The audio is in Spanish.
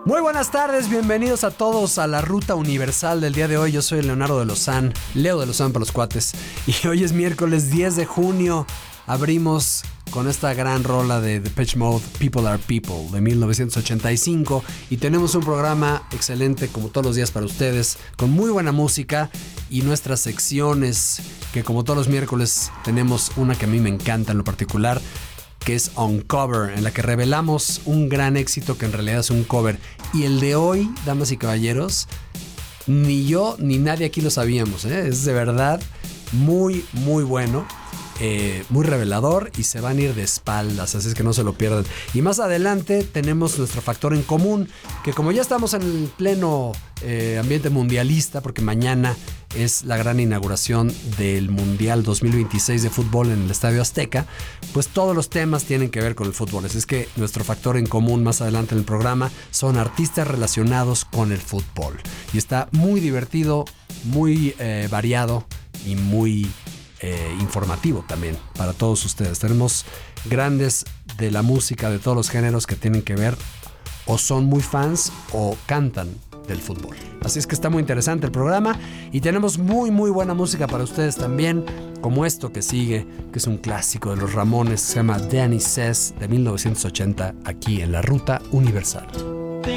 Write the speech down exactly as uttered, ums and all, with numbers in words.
Muy buenas tardes, bienvenidos a todos a la Ruta Universal del día de hoy. Yo soy Leonardo de Lozán, Leo de Lozán para los cuates. Y hoy es miércoles diez de junio. Abrimos con esta gran rola de Depeche Mode, People Are People, de mil novecientos ochenta y cinco. Y tenemos un programa excelente, como todos los días para ustedes, con muy buena música y nuestras secciones, que como todos los miércoles tenemos una que a mí me encanta en lo particular, que es Uncover, en la que revelamos un gran éxito que en realidad es un cover. Y el de hoy, damas y caballeros, ni yo ni nadie aquí lo sabíamos, ¿eh? Es de verdad muy, muy bueno. Eh, muy revelador y se van a ir de espaldas, así es que no se lo pierdan. Y más adelante tenemos nuestro factor en común, que como ya estamos en el pleno eh, ambiente mundialista, porque mañana es la gran inauguración del Mundial dos mil veintiséis de fútbol en el Estadio Azteca, pues todos los temas tienen que ver con el fútbol. Así es que nuestro factor en común más adelante en el programa son artistas relacionados con el fútbol. Y está muy divertido, muy eh, variado y muy Eh, informativo también para todos ustedes. Tenemos grandes de la música de todos los géneros que tienen que ver o son muy fans o cantan del fútbol. Así es que está muy interesante el programa y tenemos muy muy buena música para ustedes también, como esto que sigue, que es un clásico de los Ramones, se llama Danny Says, de mil novecientos ochenta, aquí en la Ruta Universal.